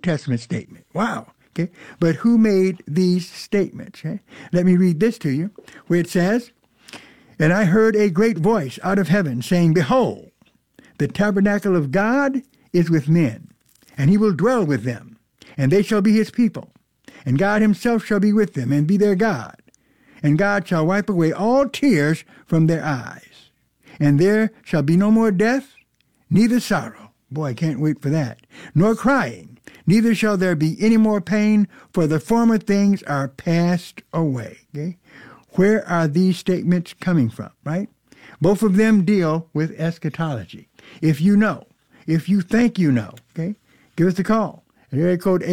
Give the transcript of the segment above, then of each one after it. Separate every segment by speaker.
Speaker 1: Testament statement. Wow. Okay. But who made these statements? Okay? Let me read this to you, where it says, "And I heard a great voice out of heaven saying, Behold, the tabernacle of God is with men, and he will dwell with them, and they shall be his people. And God himself shall be with them, and be their God. And God shall wipe away all tears from their eyes. And there shall be no more death, neither sorrow." Boy, I can't wait for that. "Nor crying, neither shall there be any more pain, for the former things are passed away." Okay? Where are these statements coming from, right? Both of them deal with eschatology. If you know, if you think you know, okay, give us a call. Area code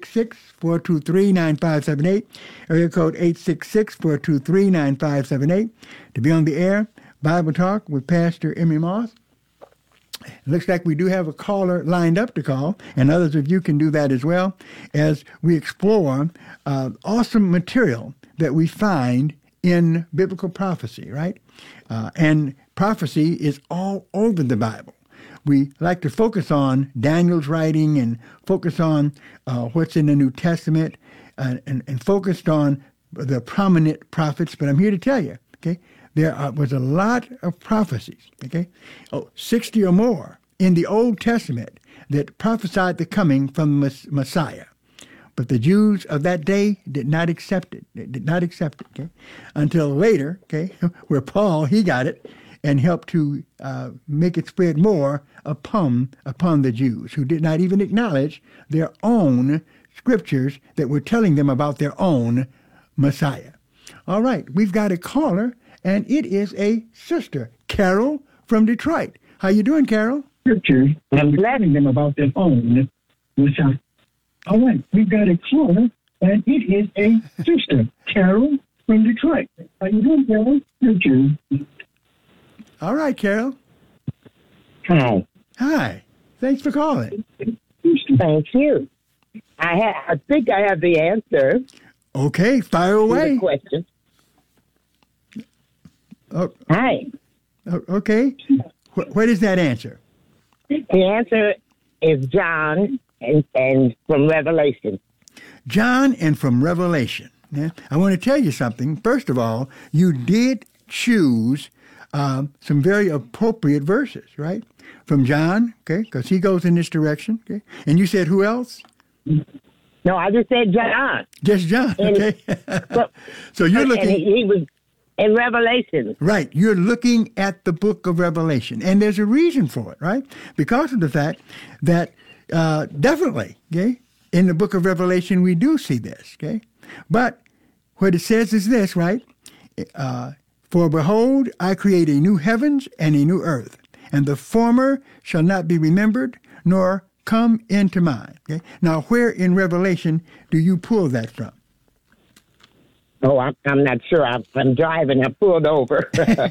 Speaker 1: 866-423-9578. Area code 866-423-9578. To be on the air, Bible Talk with Pastor Emery Moss. It looks like we do have a caller lined up to call, and others of you can do that as well, as we explore awesome material that we find in biblical prophecy, right? And prophecy is all over the Bible. We like to focus on Daniel's writing and focus on what's in the New Testament and focused on the prominent prophets. But I'm here to tell you, okay, there was a lot of prophecies, okay, 60 or more in the Old Testament that prophesied the coming from Messiah. But the Jews of that day did not accept it. They did not accept it, okay, until later, okay, where Paul, he got it and helped to make it spread more upon the Jews, who did not even acknowledge their own scriptures that were telling them about their own Messiah. All right, we've got a caller, and it is a sister, Carol from Detroit. How you doing, Carol?
Speaker 2: Scriptures and telling them about their own Messiah. All right, we've got a caller, and it is a sister, Carol from Detroit. How you doing, Carol? Scriptures.
Speaker 1: All right, Carol.
Speaker 3: Hi.
Speaker 1: Hi. Thanks for calling.
Speaker 3: Thank you. I think I have the answer.
Speaker 1: Okay, fire
Speaker 3: To
Speaker 1: away.
Speaker 3: the question.
Speaker 1: Oh,
Speaker 3: Hi.
Speaker 1: okay. What is that answer?
Speaker 3: The answer is John and from Revelation.
Speaker 1: John and from Revelation. Yeah? I want to tell you something. First of all, you did choose some very appropriate verses, right? From John, okay, because he goes in this direction, okay? And you said who else?
Speaker 3: No, I just said John.
Speaker 1: Just John, okay?
Speaker 3: So,
Speaker 1: So you're
Speaker 3: and
Speaker 1: looking...
Speaker 3: he was in Revelation.
Speaker 1: Right. You're looking at the book of Revelation. And there's a reason for it, right? Because of the fact that definitely, okay, in the book of Revelation, we do see this, okay? But what it says is this, right? For behold, I create a new heavens and a new earth, and the former shall not be remembered, nor come into mind. Okay? Now, where in Revelation do you pull that from?
Speaker 3: Oh, I'm not sure. I'm driving. I pulled over.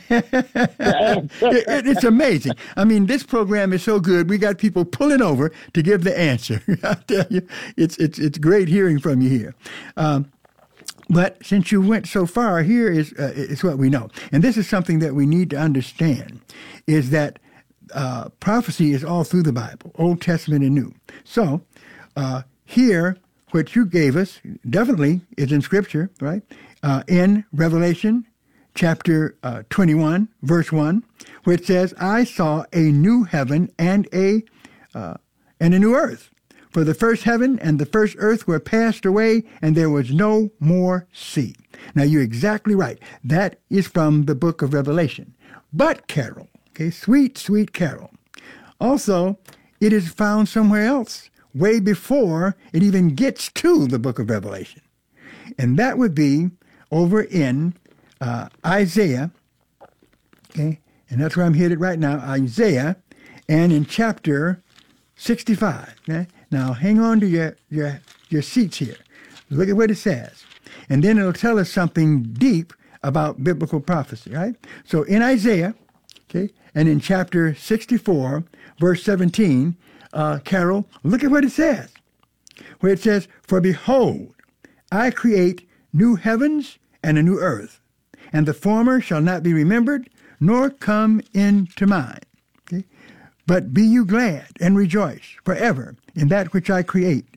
Speaker 1: It's amazing. I mean, this program is so good. We got people pulling over to give the answer. I tell you, it's great hearing from you here. But since you went so far, here is what we know. And this is something that we need to understand, is that prophecy is all through the Bible, Old Testament and New. So here, what you gave us definitely is in Scripture, right? In Revelation chapter 21, verse 1, where it says, I saw a new heaven and a new earth. For the first heaven and the first earth were passed away, and there was no more sea. Now, you're exactly right. That is from the book of Revelation. But, Carol, okay, sweet, sweet Carol, also, it is found somewhere else, way before it even gets to the book of Revelation. And that would be over in Isaiah, okay, and that's where I'm headed right now, Isaiah, and in chapter 65, okay? Now, hang on to your seats here. Look at what it says. And then it'll tell us something deep about biblical prophecy, right? So in Isaiah, okay, and in chapter 64, verse 17, Carol, look at what it says. Where it says, for behold, I create new heavens and a new earth, and the former shall not be remembered, nor come into mind. Okay? But be you glad and rejoice forever in that which I create,